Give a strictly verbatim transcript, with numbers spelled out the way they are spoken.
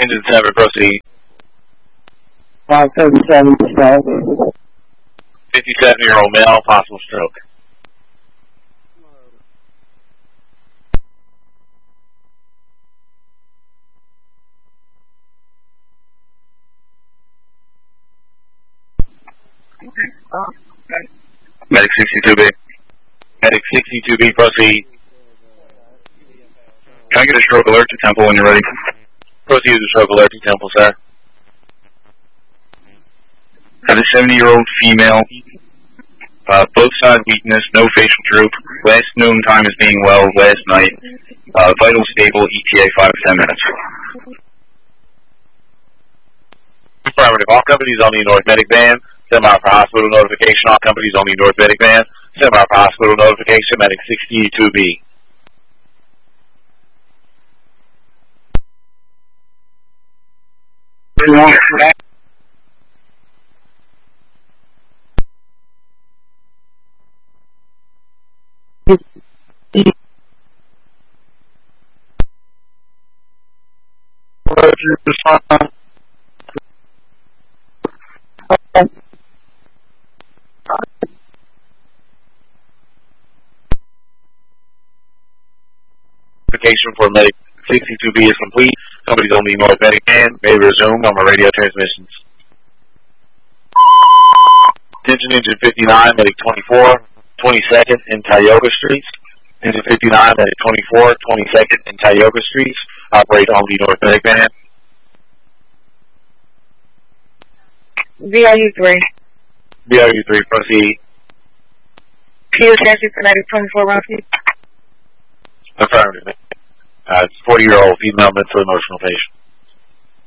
Engine seven, proceed. five thirty-seven, fifty-seven-year-old male, possible stroke. Medic sixty-two B. Medic sixty-two B, proceed. Can I get a stroke alert to Temple when you're ready? Proceed with a stroke alert to Temple, sir. Had a seventy-year-old female, uh, both side weakness, no facial droop. Last noon time is being well last night. Uh, vital stable, E T A five to ten minutes. Affirmative. All companies on the North Medic van. Send out for hospital notification. All companies on the North Medic van. Send out for hospital notification. Medic sixty-two B. Notification for Medic sixty-two B is complete. Companies on the North Medic van may resume on my radio transmissions. Attention Engine fifty-nine, Medic twenty-four, twenty-second in Tioga Streets. Engine fifty-nine, Medic twenty-four, twenty-second in Tioga Streets. Operate on the North Medic van. V R U three. V R U three, proceed. P O Taxi for Medic twenty-four, Rocky. Affirmative. Uh, it's a forty-year-old female mental emotional patient.